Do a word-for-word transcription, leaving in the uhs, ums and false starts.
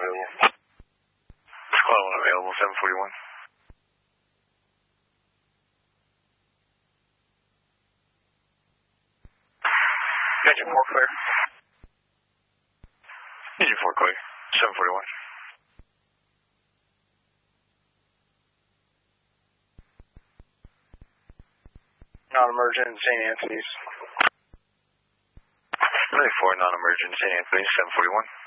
available. Squad one available, seven forty-one. Engine four clear. Engine four clear, seven forty-one. Non-emergent, Saint Anthony's. ninety-four, non-emergent, Saint Anthony's, seven forty-one.